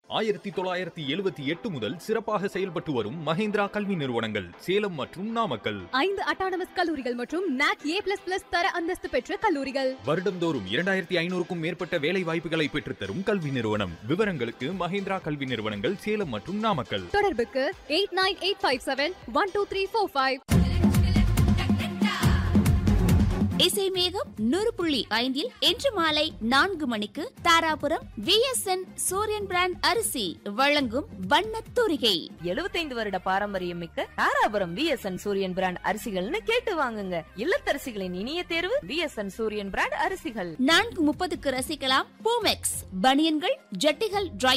1978 முதல் சிறப்பாக செயல்பட்டு வரும் மஹேந்திரா கல்வி நிறுவனங்கள் சேலம் மற்றும் நாமக்கல். 5 அட்டானமஸ் கல்லூரிகள் மற்றும் NAC A++ தர அந்தஸ்து பெற்ற கல்லூரிகள். வருடம்தோறும் 2500க்கும் மேற்பட்ட வேலை வாய்ப்புகளை பெற்றுத்தரும் கல்வி நிறுவனம். விவரங்களுக்கு மஹேந்திரா கல்வி நிறுவனங்கள் சேலம் மற்றும் நாமக்கல். தொடர்புக்கு 8985712345. இசை மேகம் 100.5 இன்று மாலை 4 மணிக்கு தாராபுரம் VSN சூரியன் பிராண்ட் அரிசி வழங்கும் வண்ணத் தூரிகை. 75 வருட பாரம்பரியம் மிக்க தாராபுரம் VSN சூரியன் பிராண்ட் அரிசிகள்னு கேட்டு வாங்குங்க. இல்லத்தரசிகளின் இனிய தேர்வு VSN சூரியன் பிராண்ட் அரிசிகள். 4:30க்கு ரசிக்கலாம் பூமெக்ஸ் பனியன்கள் ஜட்டிகள் dry